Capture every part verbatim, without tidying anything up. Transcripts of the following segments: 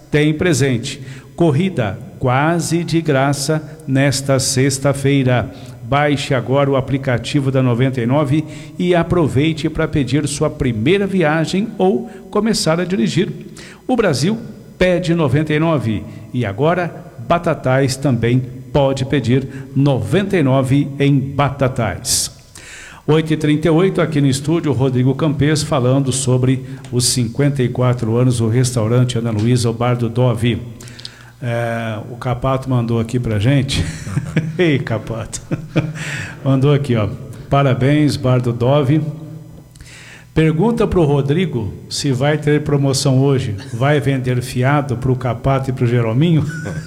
tem presente. Corrida quase de graça nesta sexta-feira. Baixe agora o aplicativo da noventa e nove e aproveite para pedir sua primeira viagem ou começar a dirigir. O Brasil pede noventa e nove e agora Batatais também pode pedir noventa e nove em Batatais. oito e trinta e oito, aqui no estúdio, Rodrigo Campes falando sobre os cinquenta e quatro anos do restaurante Ana Luísa, o Bar do Dove. É, o Capato mandou aqui pra gente. Ei, Capato. Mandou aqui, ó. Parabéns, Bar do Dove. Pergunta pro Rodrigo se vai ter promoção hoje. Vai vender fiado pro Capato e pro Jerominho?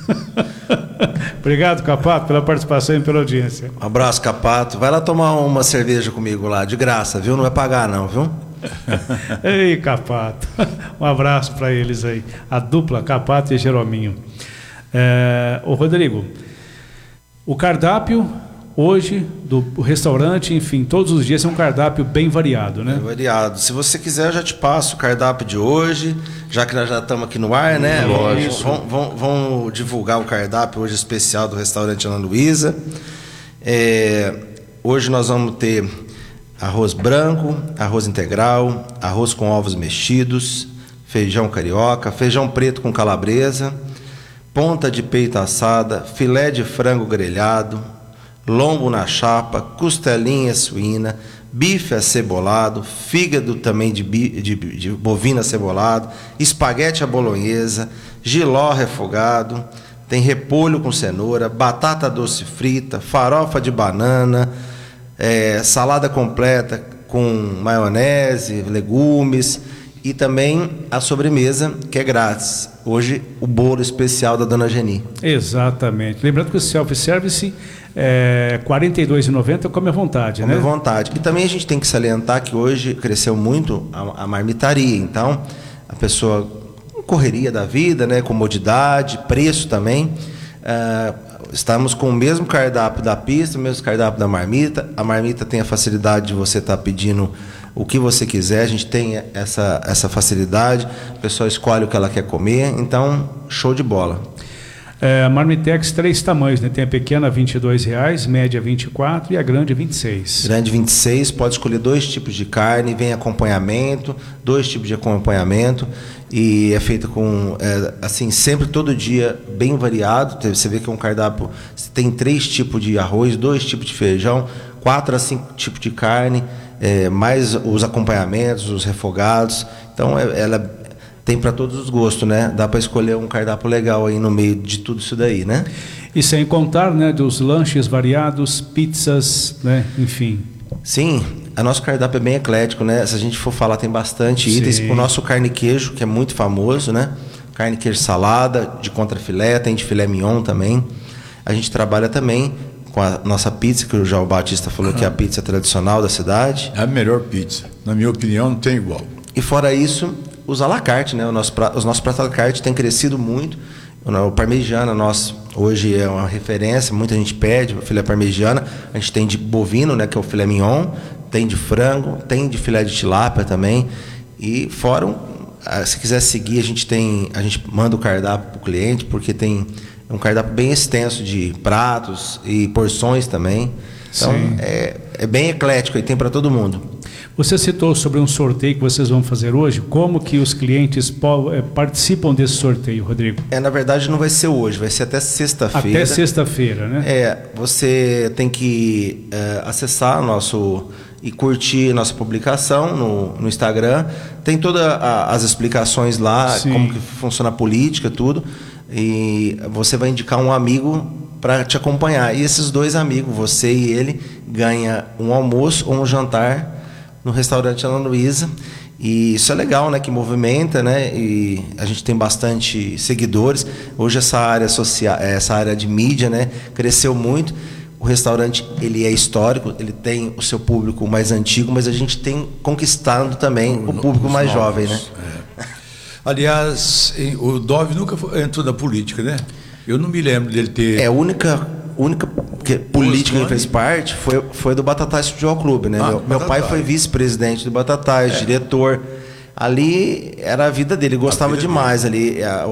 Obrigado, Capato, pela participação e pela audiência. Um abraço, Capato. Vai lá tomar uma cerveja comigo lá, de graça, viu? Não vai pagar não, viu? Ei, Capato. Um abraço para eles aí. A dupla Capato e Jerominho. É, ô Rodrigo, o cardápio hoje do restaurante, enfim, todos os dias é um cardápio bem variado, né? Bem variado. Se você quiser, eu já te passo o cardápio de hoje, já que nós já estamos aqui no ar, né? Vamos, vamos, vamos divulgar o cardápio hoje especial do restaurante Ana Luísa. É, hoje nós vamos ter arroz branco, arroz integral, arroz com ovos mexidos, feijão carioca, feijão preto com calabresa, ponta de peito assada, filé de frango grelhado, lombo na chapa, costelinha suína, bife acebolado, fígado também de, de, de bovina acebolado, espaguete à bolonhesa, jiló refogado, tem repolho com cenoura, batata doce frita, farofa de banana, é, salada completa com maionese, legumes e também a sobremesa, que é grátis. Hoje, o bolo especial da Dona Geni. Exatamente. Lembrando que o self-service é quarenta e dois reais e noventa centavos, come à vontade, come né? Come à vontade. E também a gente tem que salientar que hoje cresceu muito a, a marmitaria. Então, a pessoa, correria da vida, né? Comodidade, preço também. Uh, estamos com o mesmo cardápio da pista, o mesmo cardápio da marmita. A marmita tem a facilidade de você estar tá pedindo o que você quiser, a gente tem essa, essa facilidade, a pessoa escolhe o que ela quer comer, então show de bola. É, a Marmitex, três tamanhos, né? Tem a pequena vinte e dois reais, média vinte e quatro e a grande vinte e seis. Grande vinte e seis, pode escolher dois tipos de carne, vem acompanhamento, dois tipos de acompanhamento e é feito com, é, assim, sempre todo dia bem variado. Você vê que é um cardápio, tem três tipos de arroz, dois tipos de feijão, quatro a cinco tipos de carne, é, mais os acompanhamentos, os refogados. Então é, ela tem para todos os gostos, né? Dá para escolher um cardápio legal aí no meio de tudo isso daí, né? E sem contar, né, dos lanches variados, pizzas, né? Enfim. Sim, a nosso cardápio é bem eclético, né? Se a gente for falar, tem bastante Sim. itens. O nosso carne queijo, que é muito famoso, né? Carne queijo salada, de contrafilé, tem de filé mignon também. A gente trabalha também com a nossa pizza, que o João Batista falou ah. que é a pizza tradicional da cidade. É a melhor pizza. Na minha opinião, não tem igual. E fora isso, os à la carte, né? O nosso prato, os nossos pratos à la carte têm crescido muito. O parmegiana nosso hoje é uma referência, muita gente pede filé parmegiana. A gente tem de bovino, né, que é o filé mignon, tem de frango, tem de filé de tilápia também. E fora, um, se quiser seguir, a gente tem, a gente manda o cardápio para o cliente, porque tem um cardápio bem extenso de pratos e porções também. Então é, é bem eclético e tem para todo mundo. Você citou sobre um sorteio que vocês vão fazer hoje. Como que os clientes participam desse sorteio, Rodrigo? É, na verdade não vai ser hoje, vai ser até sexta-feira. Até sexta-feira, né? É, você tem que é, acessar nosso e curtir nossa publicação no, no Instagram. Tem todas as explicações lá, Sim. como que funciona a política, tudo. E você vai indicar um amigo para te acompanhar. E esses dois amigos, você e ele, ganham um almoço ou um jantar no restaurante Ana Luísa. E isso é legal, né? Que movimenta, né? E a gente tem bastante seguidores. Hoje essa área social, essa área de mídia, né, cresceu muito. O restaurante, ele é histórico, ele tem o seu público mais antigo, mas a gente tem conquistado também o, o público mais novos, jovem, né? É. Aliás, o Dove nunca entrou na política, né? Eu não me lembro dele ter... É, a única, única que, política que ele fez parte foi, foi do Batatais Futebol Clube, né? Ah, meu, meu pai foi vice-presidente do Batatais, é. diretor. Ali era a vida dele, gostava demais dele. ali.